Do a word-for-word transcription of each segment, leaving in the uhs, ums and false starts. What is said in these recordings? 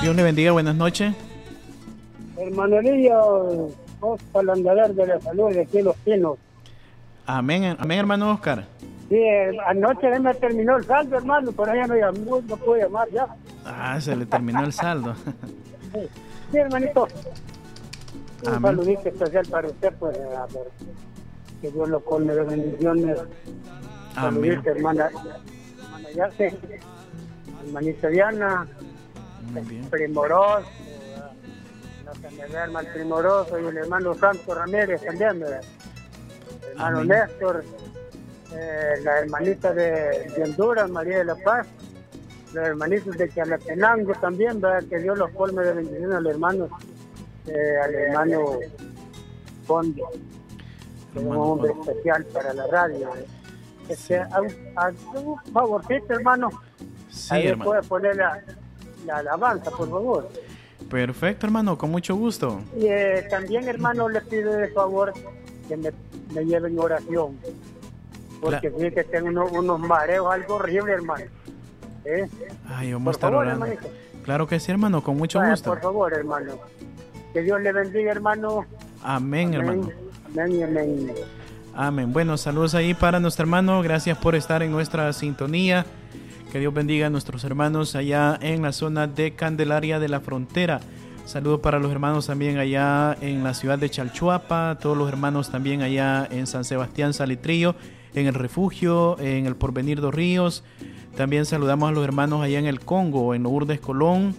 Dios le bendiga, buenas noches. Hermano Elías, Oscar Landalar de la Salud de aquí Los Pinos. Amén, amén, hermano Oscar. Sí, eh, anoche me terminó el saldo, hermano, pero ya no llamó, no puedo llamar ya. Ah, se le terminó el saldo. Sí, sí, hermanito. Un Amén. saludito especial para usted, pues, a ver, que Dios lo colme de bendiciones. Amén. Saludito, hermana, hermana Yace, hermanita Diana, Muy bien. Primoroso, no se me vea, hermano Primoroso, y el hermano Santo Ramírez también, ¿verdad? El hermano Amén. Néstor, eh, la hermanita de, de Honduras, María de la Paz, los hermanitos de Chalatenango también, ¿verdad? Que Dios los colme de bendiciones al hermano, eh, al hermano Fondo, que es un hombre especial para la radio. Este, a, a, un favorcito, hermano. Sí, Ahí hermano. puede poner la, la alabanza, por favor. Perfecto, hermano, con mucho gusto. Y eh, también, hermano, le pido de favor que me, me lleven oración. Porque Cla- sí que tengo unos, unos mareos algo horrible, hermano. ¿Eh? Ay, vamos Por a estar favor, orando. hermanito. Claro que sí, hermano, con mucho Vaya, gusto. por favor, hermano. Que Dios le bendiga, hermano. Amén, hermano. Amén y amén. Amén. Bueno, saludos ahí para nuestro hermano. Gracias por estar en nuestra sintonía. Que Dios bendiga a nuestros hermanos allá en la zona de Candelaria de la Frontera. Saludos para los hermanos también allá en la ciudad de Chalchuapa. Todos los hermanos también allá en San Sebastián Salitrillo, en el Refugio, en el Porvenir dos Ríos. También saludamos a los hermanos allá en el Congo, en Lourdes Colón.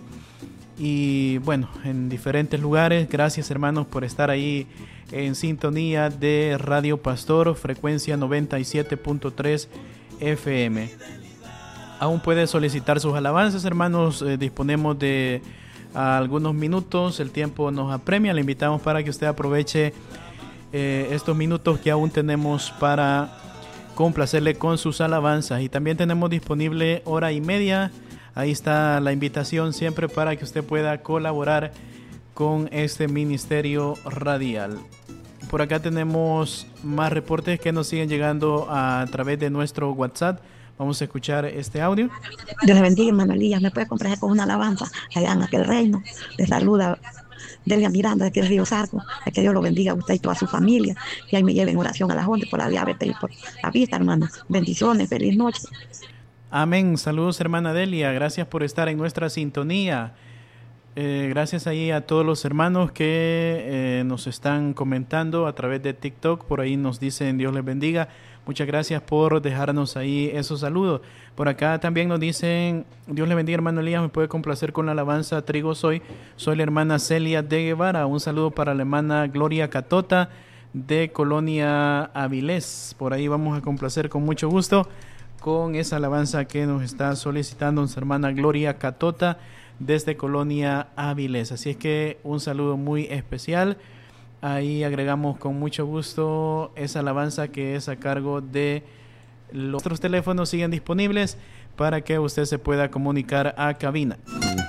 Y bueno, en diferentes lugares. Gracias, hermanos, por estar ahí en sintonía de Radio Pastor, frecuencia noventa y siete punto tres F M. Aún puede solicitar sus alabanzas, hermanos. Eh, disponemos de uh, algunos minutos. El tiempo nos apremia. Le invitamos para que usted aproveche eh, estos minutos que aún tenemos para complacerle con sus alabanzas. Y también tenemos disponible hora y media. Ahí está la invitación siempre para que usted pueda colaborar con este ministerio radial. Por acá tenemos más reportes que nos siguen llegando a través de nuestro WhatsApp. Vamos a escuchar este audio. Dios le bendiga, hermano Elías. ¿Me puede complacer con una alabanza allá en aquel reino? Le saluda Delia Miranda de aquel Río Sarco. Que Dios lo bendiga a usted y toda su familia. Y ahí me lleven oración a la Junta por la diabetes y por la vista, hermano. Bendiciones, feliz noche. Amén. Saludos, hermana Delia. Gracias por estar en nuestra sintonía. Eh, gracias ahí a todos los hermanos que eh, nos están comentando a través de TikTok. Por ahí nos dicen Dios les bendiga. Muchas gracias por dejarnos ahí esos saludos. Por acá también nos dicen Dios le bendiga, hermano Elías. Me puede complacer con la alabanza Trigo Soy. Soy la hermana Celia de Guevara. Un saludo para la hermana Gloria Catota de Colonia Avilés. Por ahí vamos a complacer con mucho gusto con esa alabanza que nos está solicitando nuestra hermana Gloria Catota desde Colonia Avilés. Así es que un saludo muy especial. Ahí agregamos con mucho gusto esa alabanza que es a cargo de los otros teléfonos. Siguen disponibles para que usted se pueda comunicar a cabina.